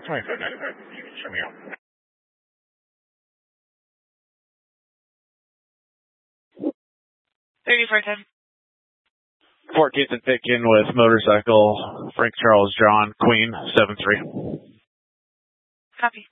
2595. Show me out. 3410. 14th and Pitkin with motorcycle, Frank Charles John, Queen, 7-3. Copy.